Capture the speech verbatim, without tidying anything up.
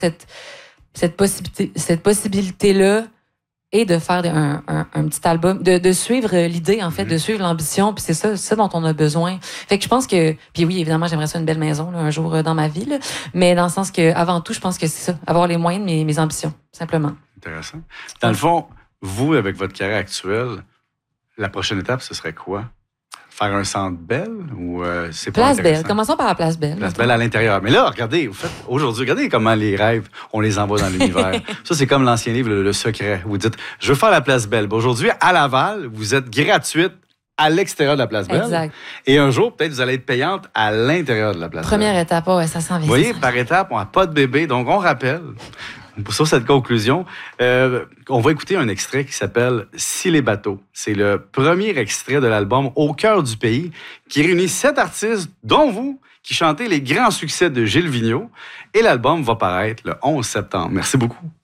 cette, cette, possibilité, cette possibilité-là et de faire un, un, un petit album, de, de suivre l'idée, en fait, mm-hmm. de suivre l'ambition, puis c'est ça, c'est ça dont on a besoin. Fait que je pense que, puis oui, évidemment, j'aimerais ça une belle maison, là, un jour dans ma vie, là, mais dans le sens que, avant tout, je pense que c'est ça, avoir les moyens de mes, mes ambitions, simplement. Intéressant. Dans le fond, vous, avec votre carrière actuelle, la prochaine étape, ce serait quoi? Faire un centre Bell ou euh, c'est pas Place Bell. Commençons par la Place Bell. Place Bell à l'intérieur. Mais là, regardez, vous faites, aujourd'hui, regardez comment les rêves, on les envoie dans l'univers. Ça, c'est comme l'ancien livre, Le, le Secret. Vous dites, je veux faire la Place Bell. Ben, aujourd'hui, à Laval, vous êtes gratuite à l'extérieur de la Place Bell. Exact. Et un jour, peut-être, vous allez être payante à l'intérieur de la Place Première Bell. Première étape, ouais, ça s'en vient. Vous voyez, par étape, on n'a pas de bébé. Donc, on rappelle... Sur cette conclusion, euh, on va écouter un extrait qui s'appelle « Si les bateaux ». C'est le premier extrait de l'album « Au cœur du pays » qui réunit sept artistes, dont vous, qui chantez les grands succès de Gilles Vigneault. Et l'album va paraître le onze septembre. Merci beaucoup.